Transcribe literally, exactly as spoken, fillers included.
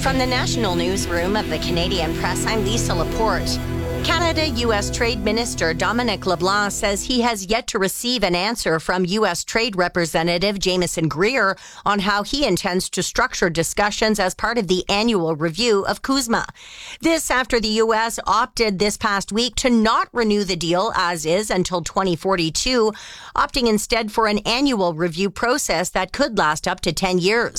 From the national newsroom of the Canadian Press, I'm Lisa Laporte. Canada-U S Trade Minister Dominic LeBlanc says he has yet to receive an answer from U S Trade Representative Jameson Greer on how he intends to structure discussions as part of the annual review of CUSMA. This after the U S opted this past week to not renew the deal as is until twenty forty-two, opting instead for an annual review process that could last up to ten years.